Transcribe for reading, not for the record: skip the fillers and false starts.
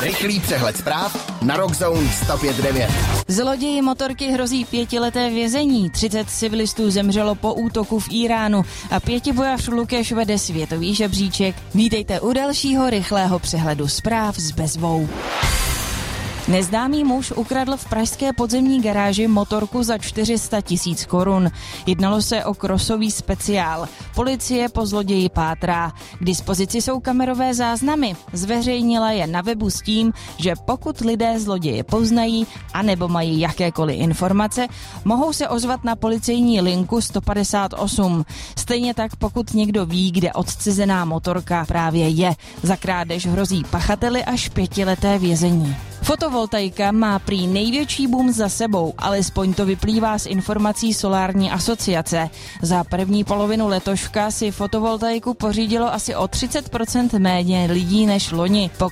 Rychlý přehled zpráv na Rockzone 105.9. Zloději motorky hrozí 5leté vězení. 30 civilistů zemřelo po útoku v Íránu a pětibojař Lukeš vede světový žebříček. Vítejte u dalšího rychlého přehledu zpráv s Bezvou. Neznámý muž ukradl v pražské podzemní garáži motorku za 400 000 korun. Jednalo se o krosový speciál. Policie po zloději pátrá. K dispozici jsou kamerové záznamy. Zveřejnila je na webu s tím, že pokud lidé zloděje poznají anebo mají jakékoliv informace, mohou se ozvat na policejní linku 158. Stejně tak pokud někdo ví, kde odcizená motorka právě je. Za krádež hrozí pachateli až 5leté vězení. Fotovoltaika má prý největší boom za sebou, alespoň to vyplývá z informací Solární asociace. Za první polovinu letoška si fotovoltaiku pořídilo asi o 30% méně lidí než loni. Po